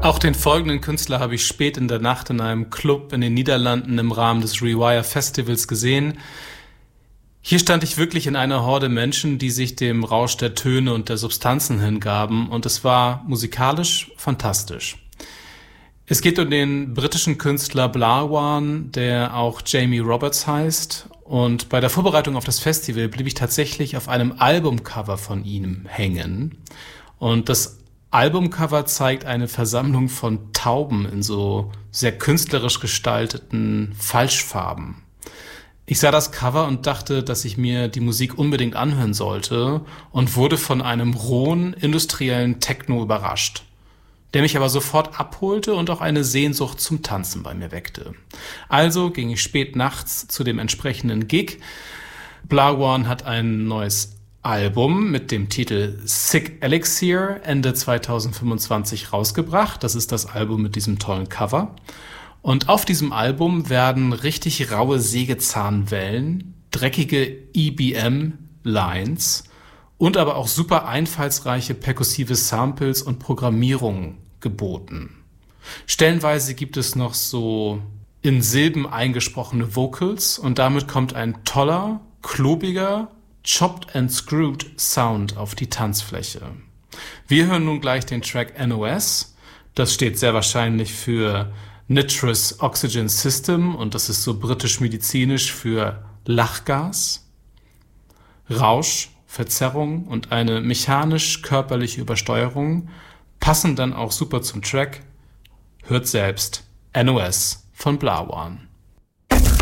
Auch den folgenden Künstler habe ich spät in der Nacht in einem Club in den Niederlanden im Rahmen des Rewire Festivals gesehen. Hier stand ich wirklich in einer Horde Menschen, die sich dem Rausch der Töne und der Substanzen hingaben, und es war musikalisch fantastisch. Es geht um den britischen Künstler Blawan, der auch Jamie Roberts heißt, und bei der Vorbereitung auf das Festival blieb ich tatsächlich auf einem Albumcover von ihm hängen, und das Albumcover zeigt eine Versammlung von Tauben in so sehr künstlerisch gestalteten Falschfarben. Ich sah das Cover und dachte, dass ich mir die Musik unbedingt anhören sollte, und wurde von einem rohen, industriellen Techno überrascht, der mich aber sofort abholte und auch eine Sehnsucht zum Tanzen bei mir weckte. Also ging ich spät nachts zu dem entsprechenden Gig. Blawan hat ein neues Album mit dem Titel Sick Elixir Ende 2025 rausgebracht. Das ist das Album mit diesem tollen Cover. Und auf diesem Album werden richtig raue Sägezahnwellen, dreckige EBM-Lines und aber auch super einfallsreiche perkussive Samples und Programmierungen geboten. Stellenweise gibt es noch so in Silben eingesprochene Vocals, und damit kommt ein toller, klobiger, chopped and screwed Sound auf die Tanzfläche. Wir hören nun gleich den Track NOS. Das steht sehr wahrscheinlich für Nitrous Oxygen System, und das ist so britisch-medizinisch für Lachgas. Rausch, Verzerrung und eine mechanisch-körperliche Übersteuerung passen dann auch super zum Track. Hört selbst NOS von Blawan.